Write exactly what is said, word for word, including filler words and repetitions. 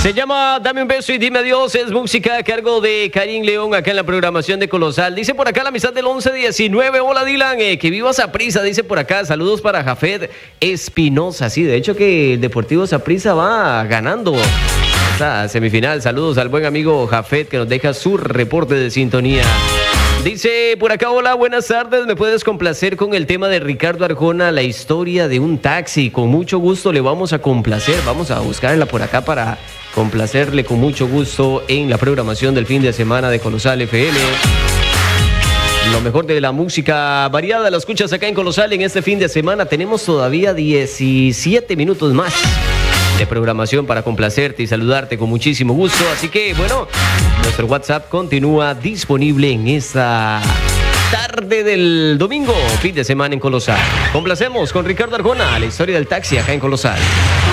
Se llama Dame un beso y dime adiós. Es música a cargo de Karim León acá en la programación de Colosal. Dice por acá la amistad del once diecinueve. Hola Dylan, eh, que viva Saprissa. Dice por acá, saludos para Jafet Espinosa. Sí, de hecho que el Deportivo Saprissa va ganando esta semifinal. Saludos al buen amigo Jafet que nos deja su reporte de sintonía. Dice por acá, hola, buenas tardes, ¿me puedes complacer con el tema de Ricardo Arjona, la historia de un taxi? Con mucho gusto le vamos a complacer, vamos a buscarla por acá para complacerle con mucho gusto en la programación del fin de semana de Colosal F M. Lo mejor de la música variada la escuchas acá en Colosal en este fin de semana. Tenemos todavía diecisiete minutos más de programación para complacerte y saludarte con muchísimo gusto. Así que, bueno, nuestro WhatsApp continúa disponible en esta tarde del domingo, fin de semana en Colosal. Complacemos con Ricardo Arjona, la historia del taxi acá en Colosal.